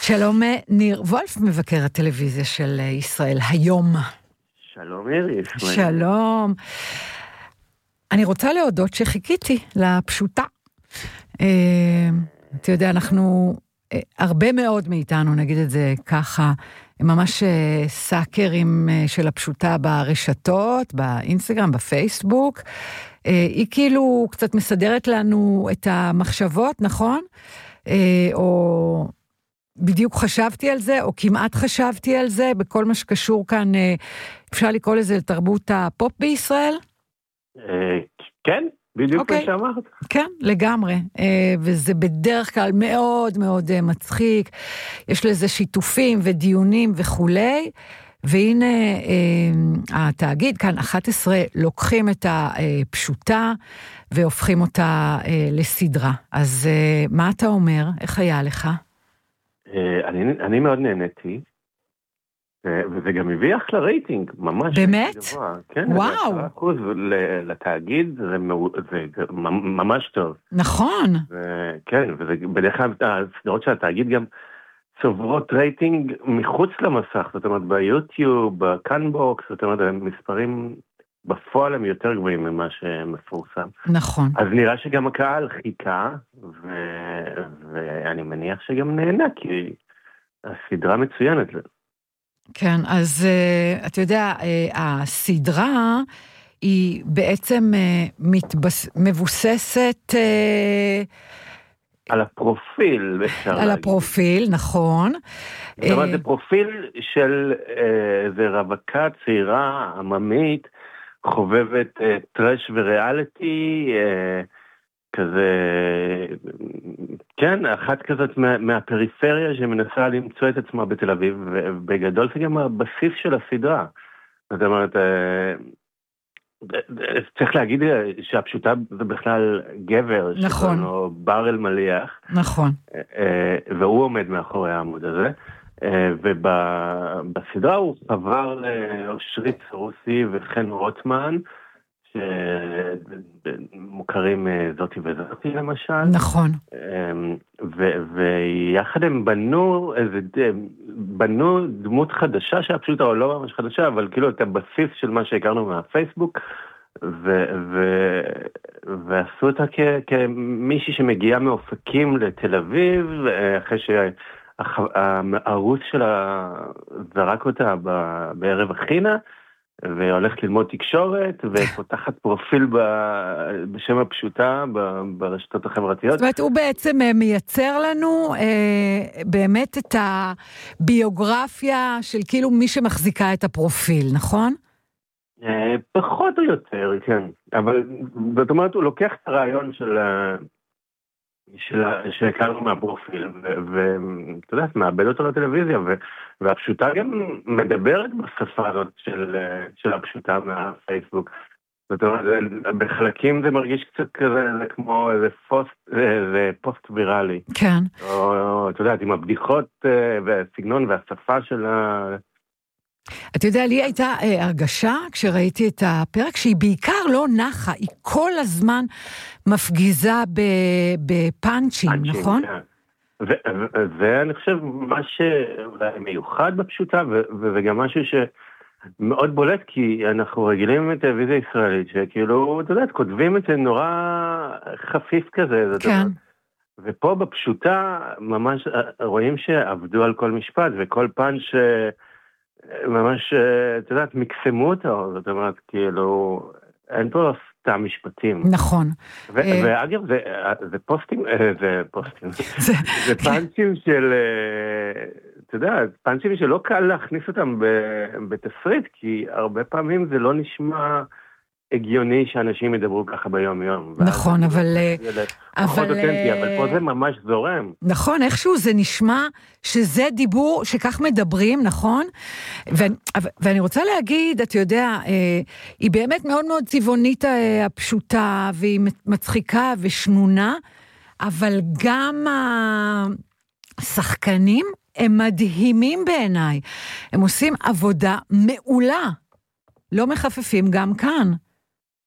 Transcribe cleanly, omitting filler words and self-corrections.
שלום ניר וולף, מבקר הטלוויזיה של ישראל היום. שלום איריס. שלום. אני רוצה להודות שחיכיתי לפשוטה. אתה יודע, אנחנו, הרבה מאוד מאיתנו, נגיד את זה ככה, ממש סאקרים של הפשוטה ברשתות, באינסטגרם, בפייסבוק. היא כאילו קצת מסדרת לנו את המחשבות, נכון? או בדיוק חשבתי על זה, או כמעט חשבתי על זה, בכל מה שקשור כאן, אפשר לקרוא לזה לתרבות הפופ בישראל? כן, בדיוק מה שאמרת. כן, לגמרי. וזה בדרך כלל מאוד מאוד מצחיק. יש לזה שיתופים ודיונים וכולי. והנה התאגיד, כאן 11, לוקחים את הפשוטה והופכים אותה לסדרה. אז מה אתה אומר? איך היה לך? אני מאוד נהניתי, וזה גם הביא אחלה רייטינג, ממש. באמת? כן, וואו. 10% לתאגיד, זה ממש טוב. נכון. כן, וזה בדרך כלל הסדרות של התאגיד גם צוברות רייטינג מחוץ למסך, זאת אומרת ביוטיוב, בקאנבוקס, זאת אומרת המספרים בפועל הם יותר גבוהים ממה שמפורסם. נכון. אז נראה שגם הקהל חיכה, ואני מניח שגם נהנה, כי הסדרה מצוינת. כן, אז אתה יודע, הסדרה היא בעצם מבוססת על הפרופיל, אפשר להגיד. על הפרופיל, נכון. זאת אומרת, זה פרופיל של איזו רווקה צעירה, עממית, חובבת טרש וריאליטי, כזה, כן, אחת כזאת מהפריפריה שמנסה למצוא את עצמה בתל אביב, ובגדול זה גם הבסיס של הסדרה. זאת אומרת, צריך להגיד שהפשוטה זה בכלל גבר, נכון. שקוראים בר אלמליח. נכון. והוא עומד מאחורי העמוד הזה. ובסדרה הוא חבר לאושרית סרוסי וחן רוטמן, שמוכרים זאתי וזאתי למשל. נכון. ויחד הם בנו דמות חדשה, שהפשוטה או לא ממש חדשה, אבל כאילו את הבסיס של מה שהכרנו מהפייסבוק, ועשו אותה כמישהי שמגיעה מאופקים לתל אביב, אחרי שהערוץ שלה זרק אותה בערב החינה, והולכת ללמוד תקשורת, ופותחת פרופיל בשם הפשוטה ברשתות החברתיות. זאת אומרת, הוא בעצם מייצר לנו באמת את הביוגרפיה של כאילו מי שמחזיקה את הפרופיל, נכון? פחות או יותר, כן. אבל זאת אומרת, הוא לוקח את הרעיון שהכרנו מהפרופיל, ואתה יודע, מאבד אותו לטלוויזיה, והפשוטה גם מדברת בשפה הזאת של הפשוטה מהפייסבוק. זאת אומרת, בחלקים זה מרגיש קצת כזה, זה כמו איזה פוסט ויראלי. כן. או, אתה יודע, עם הבדיחות והסגנון והשפה של אתה יודע, לי הייתה הרגשה, כשראיתי את הפרק, שהיא בעיקר לא נחה, היא כל הזמן מפגיזה בפאנצ'ים, נכון? כן. וזה, אני חושב, מה שמיוחד בפשוטה, וגם משהו שמאוד בולט, כי אנחנו רגילים בטלוויזיה ישראלית, שכאילו, אתה יודע, כותבים את זה נורא חפיף כזה, כן. ופה בפשוטה, ממש רואים שעבדו על כל משפט, וכל פאנץ' ממש, אתה יודעת, מקסמו אותו, זאת אומרת, כאילו, אין פה סתם משפטים. נכון. ואגב, זה פוסטים, זה פאנצ'ים של, אתה יודע, פאנצ'ים שלא קל להכניס אותם בתסריט, כי הרבה פעמים זה לא נשמע הגיוני שאנשים ידברו ככה ביום יום. נכון, אבל פה זה ממש זורם. נכון, איכשהו זה נשמע שזה דיבור שכך מדברים, נכון? ואני רוצה להגיד, אתה יודע, היא באמת מאוד מאוד צבעונית הפשוטה, והיא מצחיקה ושנונה, אבל גם השחקנים הם מדהימים בעיניי. הם עושים עבודה מעולה. לא מחפפים גם כאן.